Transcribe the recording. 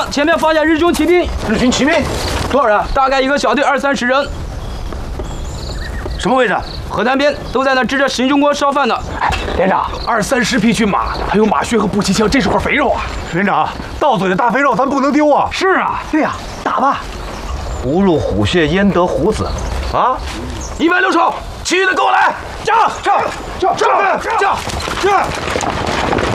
前面发现日军骑兵。 日军骑兵多少人？大概一个小队20-30人。 什么位置？ 河滩边都在那支着新中国烧饭呢。 哎，连长，20-30匹骏马，还有马靴和步骑枪，这是块肥肉啊！ 连长，到嘴的大肥肉咱不能丢啊！ 是啊，对呀，打吧！ 不入虎穴，焉得虎子？啊 ！160手，其余的跟我来！ 驾！